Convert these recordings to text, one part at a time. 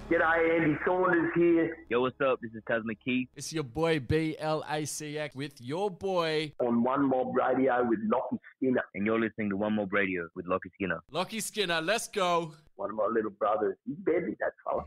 G'day, Andy Saunders here. Yo, what's up? This is Taz McKee. It's your boy BLACX with your boy On One Mob Radio with Lockie Skinner. And you're listening to One Mob Radio with Lockie Skinner. Lockie Skinner. Let's go. One of my little brothers. He's deadly, that fella.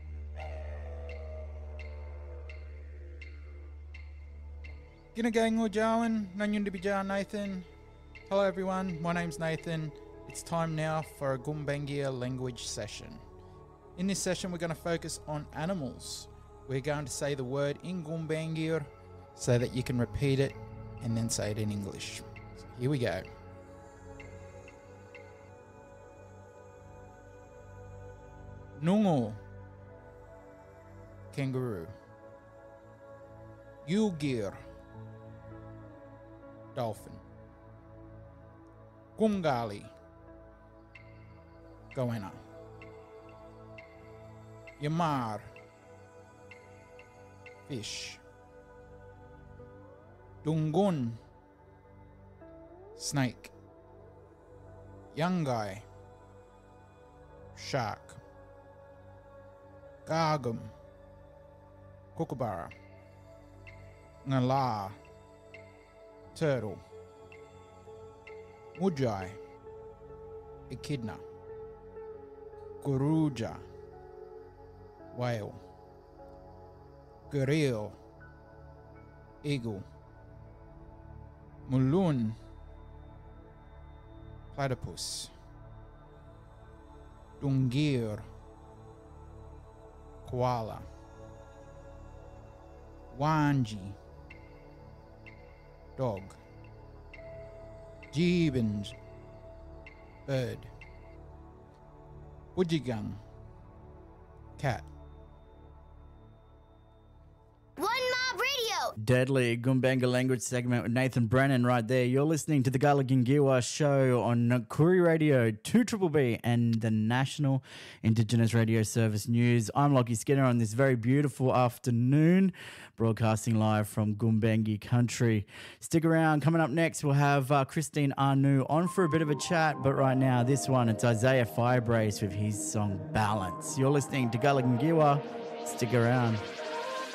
G'day gang or Jarwin, Nanyun to be Jar Nathan. Hello everyone, my name's Nathan. It's time now for a Gumbaynggirr language session. In this session we're going to focus on animals. We're going to say the word in Gumbaynggirr so that you can repeat it and then say it in English. So here we go. Nungo, kangaroo. Yugir, dolphin. Gumgali, goanna. Yamar, fish. Dungun, snake. Yangai, shark. Gagum, kookaburra. Ngala, turtle. Mujai, echidna. Guruja, whale. Guril, eagle. Mulun, platypus. Dungir, koala. Wanji, dog. Jeebins, bird. Woodjigang, cat. One Mob Radio. Deadly Gumbaynggirr language segment with Nathan Brennan right there. You're listening to the Galagingiwa show on Nakuri Radio, 2BBB and the National Indigenous Radio Service News. I'm Lockie Skinner on this very beautiful afternoon, broadcasting live from Gumbaynggirr country. Stick around. Coming up next, we'll have Christine Anu on for a bit of a chat, but right now, this one, it's Isaiah Firebrace with his song Balance. You're listening to Galagingiwa. Stick around.